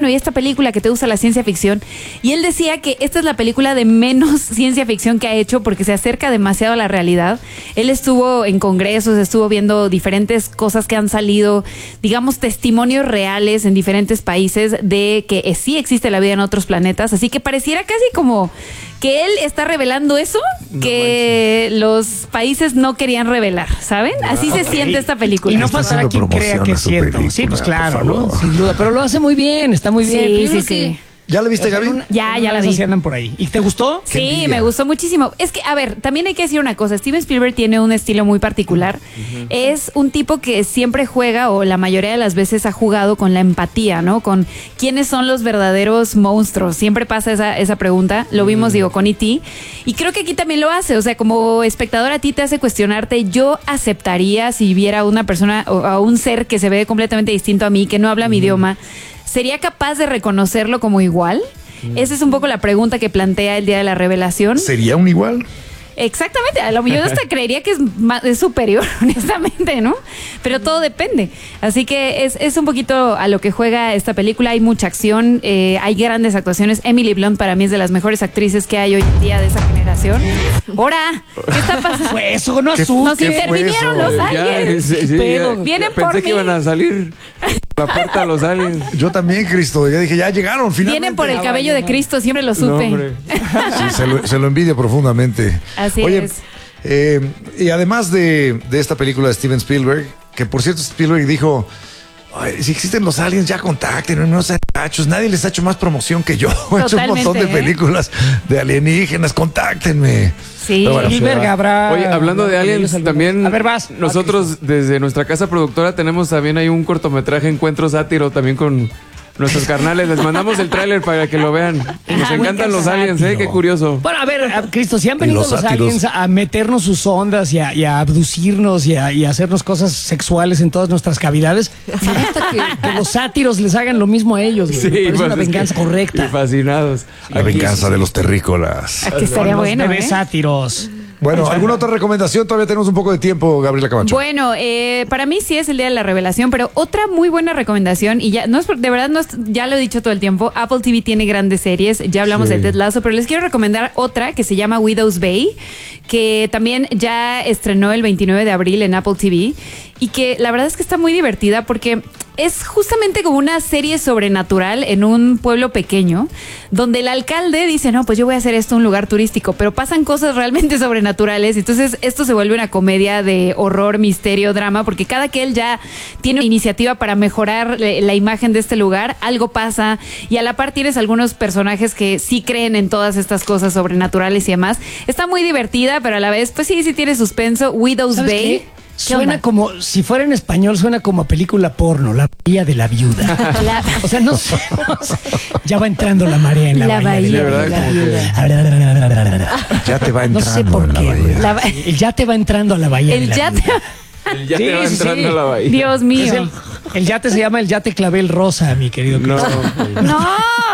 bueno, ¿y esta película que te gusta la ciencia ficción? Y él decía que esta es la película de menos ciencia ficción que ha hecho porque se acerca demasiado a la realidad. Él estuvo en congresos, estuvo viendo diferentes cosas que han salido, digamos, testimonios reales en diferentes países de que sí existe la vida en otros planetas, así que pareciera casi como que él está revelando eso que los países no querían revelar, ¿saben? Así se siente esta película. Y no pasará quien crea que es cierto. Sí, pues claro, ¿no? Sin duda, pero lo hace muy bien, está muy bien. Sí. ¿Ya la viste, Gaby? Ya la vi. Sí andan por ahí. ¿Y te gustó? Sí, me gustó muchísimo. Es que, a ver, también hay que decir una cosa. Steven Spielberg tiene un estilo muy particular. Es un tipo que siempre juega, o la mayoría de las veces ha jugado con la empatía, ¿no? Con quiénes son los verdaderos monstruos. Siempre pasa esa pregunta. Lo vimos, digo, con E.T. Y creo que aquí también lo hace. O sea, como espectador a ti te hace cuestionarte. Yo aceptaría si viera a una persona o a un ser que se ve completamente distinto a mí, que no habla mi idioma. ¿Sería capaz de reconocerlo como igual? Esa es un poco la pregunta que plantea el día de la revelación. ¿Sería un igual? Exactamente, a lo mejor yo hasta creería que es superior, honestamente, ¿no? Pero todo depende. Así que es un poquito a lo que juega esta película. Hay mucha acción, hay grandes actuaciones. Emily Blunt para mí es de las mejores actrices que hay hoy en día de esa generación. ¡Hora! ¿Qué está pasando? Fue eso, no asustes. Nos intervinieron los aliens. Vienen por Pensé mí. que iban a salir la puerta a los aliens. Yo también, Cristo. Ya dije, ya llegaron, finalmente. Vienen por el cabello de Cristo, siempre lo supe. No, Sí, se lo envidio profundamente. Así Oye, es. Y además de esta película de Steven Spielberg, que por cierto Spielberg dijo, "Ay, si existen los aliens, ya contacten, no sean gachos, nadie les ha hecho más promoción que yo. He hecho un montón de películas de alienígenas, contáctenme." Sí. Pero bueno, Spielberg habrá... Oye, hablando de aliens, también A ver, vas. nosotros desde nuestra casa productora tenemos también ahí un cortometraje Encuentro Sátiro también con nuestros carnales. Les mandamos el tráiler para que lo vean. Nos encantan los aliens, ¿eh? Qué curioso. Bueno, a ver, Cristo, si han venido los los sátiros aliens a meternos sus ondas y a abducirnos y a hacernos cosas sexuales en todas nuestras cavidades, falta que los sátiros les hagan lo mismo a ellos. Güey. Me parece una es venganza que- correcta. y fascinados. la venganza de los terrícolas. Que estaría Los bueno, bebés ¿eh? sátiros. Bueno, ¿alguna otra recomendación? Todavía tenemos un poco de tiempo, Gabriela Camacho. Bueno, para mí sí es el día de la revelación, pero otra muy buena recomendación, y ya no es de verdad, ya lo he dicho todo el tiempo, Apple TV tiene grandes series, ya hablamos de Ted Lasso, pero les quiero recomendar otra que se llama Widow's Bay, que también ya estrenó el 29 de abril en Apple TV, y que la verdad es que está muy divertida porque es justamente como una serie sobrenatural en un pueblo pequeño, donde el alcalde dice, no, pues yo voy a hacer esto un lugar turístico, pero pasan cosas realmente sobrenaturales, entonces esto se vuelve una comedia de horror, misterio, drama, porque cada que él ya tiene una iniciativa para mejorar la imagen de este lugar, algo pasa, y a la par tienes algunos personajes que sí creen en todas estas cosas sobrenaturales y demás. Está muy divertida, pero a la vez, pues sí tiene suspenso. Widow's ¿Sabes Bay. qué? Suena como, si fuera en español, suena como a película porno, La Bahía de la Viuda. O sea, no sé. Ya va entrando la marea en la bahía. ¿verdad? Como que- Ya te va No entrando sé por en la qué, bahía. güey. El yate va entrando a la bahía de El la yate. Viuda. Ya Sí, te va sí, entrando sí. a la bahía. Dios Es mío. el yate se llama el yate clavel rosa, mi querido No, Cristo. No.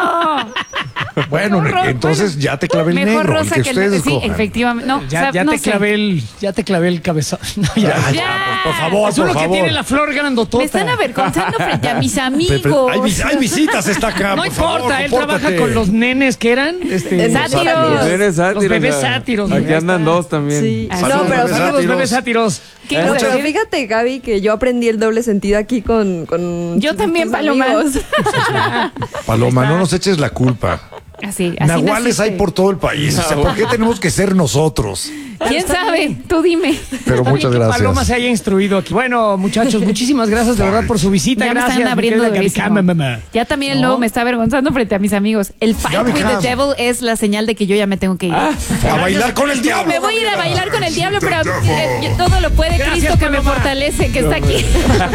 Bueno, entonces ya te clavé el Mejor negro, rosa el que que ustedes sí, escojan. efectivamente. No, Ya, o sea, ya no te sé. clavé el cabezón. No, Ya. Por favor, Es uno por que favor. tiene la flor grandotota. Me están avergonzando frente a mis amigos. Hay visitas, está acá. No por importa, favor, él compórtate. trabaja con los nenes que eran Sátiros. Los bebés sátiros. Los bebés o sea, sátiros, Aquí güey, andan está. dos también. Sí. Ah, No, Saludos, pero, bebés Saludos, bebés sátiros. ¿Qué no, ibas a pero decir? fíjate, Gaby, que yo aprendí el doble sentido aquí con Yo tus también, Paloma. amigos. Paloma, no nos eches la culpa. Así Nahuales naciste. hay por todo el país. O sea, ¿por qué tenemos que ser nosotros? ¿Quién sabe? Tú dime. Pero Está muchas bien que Paloma gracias. se haya instruido aquí. Bueno, muchachos, muchísimas gracias de verdad por su visita. Ya me Gracias. están mi abriendo querida durísimo. Gaby Cámara. Ya también el lobo me está avergonzando frente a mis amigos. El fight Gaby with Cam. the devil es la señal de que yo ya me tengo que ir. A bailar con el diablo. Me voy a ir a bailar con el diablo, pero todo lo puede Gracias, Cristo que me Paloma. fortalece, que está aquí.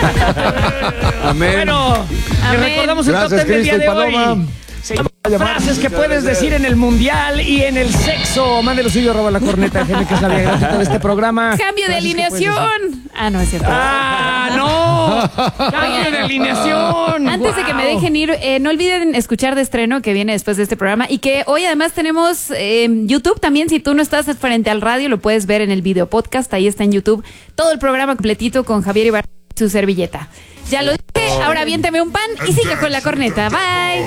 Amén. Bueno, le Amén. recordamos el top Gracias, 10 del día Cristo y de hoy. Paloma. Sí. Frases que puedes decir en el mundial y en el sexo. Mande lo suyo, @la corneta FM, que es la vía gratuita de este programa. Cambio de Frases que puedes decir. alineación. Ah, no, es cierto. ¡Ah, no! ¡Cambio de alineación! Antes de que me dejen ir, no olviden escuchar de estreno que viene después de este programa y que hoy además tenemos YouTube también. Si tú no estás frente al radio, lo puedes ver en el video podcast. Ahí está en YouTube todo el programa completito con Javier Ibarra y su servilleta. Ya lo dije, ahora aviéntame un pan y sigue con la corneta. Bye.